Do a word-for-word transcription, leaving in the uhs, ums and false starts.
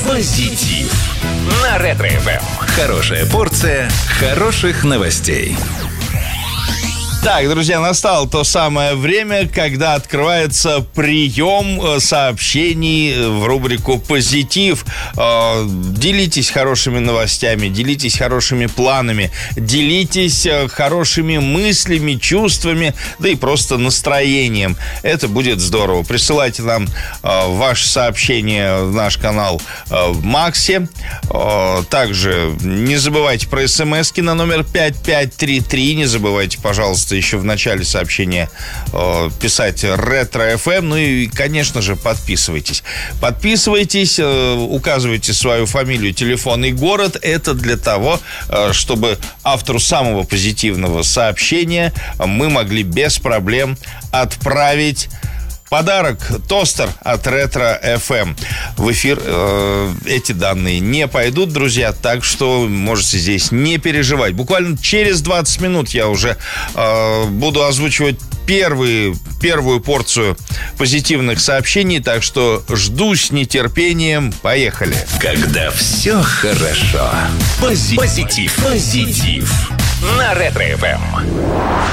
Позитив на Ретро-эф эм. Хорошая порция хороших новостей. Так, друзья, настало то самое время, когда открывается прием сообщений в рубрику «Позитив». Делитесь хорошими новостями, делитесь хорошими планами, делитесь хорошими мыслями, чувствами, да и просто настроением. Это будет здорово. Присылайте нам ваше сообщение в наш канал в Максе. Также не забывайте про смски на номер пять пять три три. Не забывайте, пожалуйста, еще в начале сообщения э, писать Ретро-эф эм. Ну и, конечно же, подписывайтесь. Подписывайтесь, э, указывайте свою фамилию, телефон и город. Это для того, э, чтобы автору самого позитивного сообщения мы могли без проблем отправить подарок, тостер от Ретро-эф эм. В эфир э, эти данные не пойдут, друзья, так что можете здесь не переживать. Буквально через двадцать минут я уже э, буду озвучивать первые, первую порцию позитивных сообщений, так что жду с нетерпением. Поехали. Когда все хорошо. Пози- Позитив. Позитив на Ретро-эф эм.